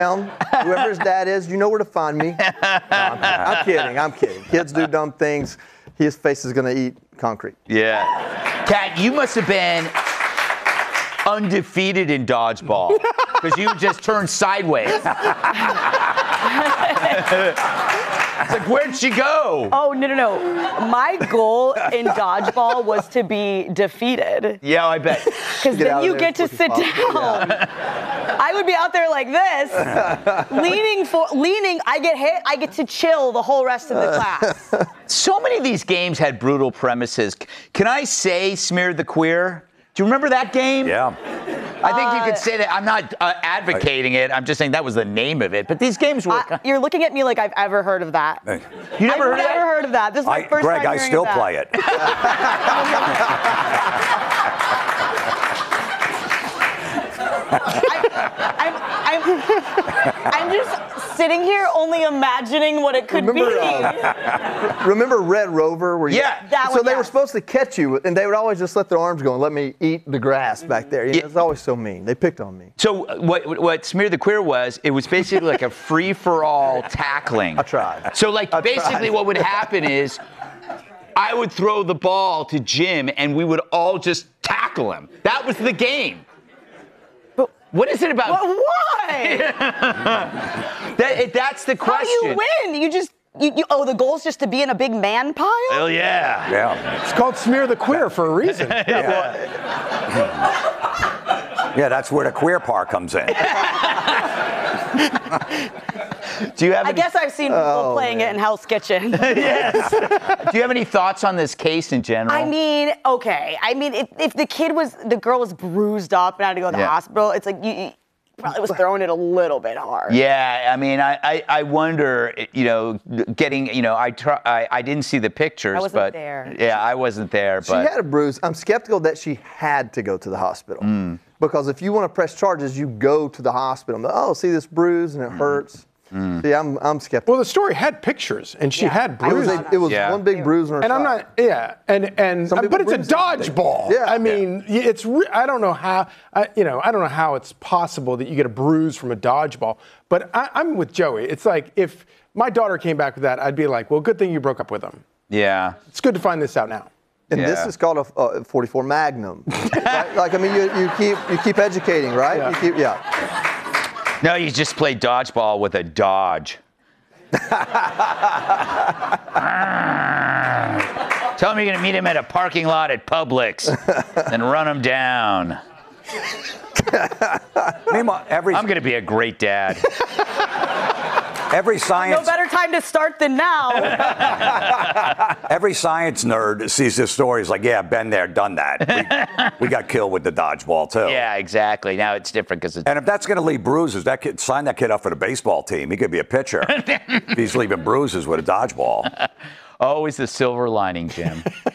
Whoever his dad is, you know where to find me. No, I'm kidding. Kids do dumb things. His face is going to eat concrete. Yeah. Kat, you must have been undefeated in dodgeball because you just turned sideways. It's like, where'd she go? Oh, no. My goal in dodgeball was to be defeated. Yeah, I bet. Because then you get to sit down. Yeah. I would be out there like this, leaning. I get hit. I get to chill the whole rest of the class. So many of these games had brutal premises. Can I say Smear the Queer? Do you remember that game? Yeah. I think you could say that. I'm not advocating it. I'm just saying that was the name of it. But these games were. You're looking at me like I've ever heard of that. You never heard of that? I've never heard of that. This is my first Greg, time I hearing still of that. play it. I'm just sitting here only imagining what it could be. Remember Red Rover? Where they were supposed to catch you, and they would always just let their arms go and let me eat the grass back there. You know, it's always so mean. They picked on me. So what Smear the Queer was, it was basically like a free-for-all tackling. I tried. So basically what would happen is I would throw the ball to Jim, and we would all just tackle him. That was the game. What is it about? Why? That's the question. How do you win? The goal's just to be in a big man pile? Hell yeah. Yeah. It's called Smear the Queer for a reason. Yeah, that's where the queer part comes in. Do you have I guess I've seen people playing it in Hell's Kitchen. Yes. Do you have any thoughts on this case in general? I mean, okay. If the girl was bruised up and had to go to the hospital, it's like you probably was throwing it a little bit hard. Yeah, I mean, I wonder, getting, I didn't see the pictures, I wasn't there. Yeah, I wasn't there, She had a bruise. I'm skeptical that she had to go to the hospital. Because if you want to press charges, you go to the hospital. Oh, see this bruise and it hurts. See, I'm skeptical. Well, the story had pictures, and she had bruises. It was one big bruise on her And I'm side. but it's a dodgeball. Yeah. I mean, I don't know how, I don't know how it's possible that you get a bruise from a dodgeball. But I'm with Joey. It's like if my daughter came back with that, I'd be like, well, good thing you broke up with him. Yeah. It's good to find this out now. And this is called a 44 Magnum. Right? Like, I mean, you keep educating, right? Yeah. No, you just play dodgeball with a Dodge. Tell him you're going to meet him at a parking lot at Publix, then run him down. Meanwhile, I'm going to be a great dad. Every science. No better time to start than now. Every science nerd sees this story. Is like, yeah, been there, done that. We got killed with the dodgeball too. Yeah, exactly. Now it's different because. And if that's going to leave bruises, sign that kid up for the baseball team. He could be a pitcher. If he's leaving bruises with a dodgeball. Always the silver lining, Jim.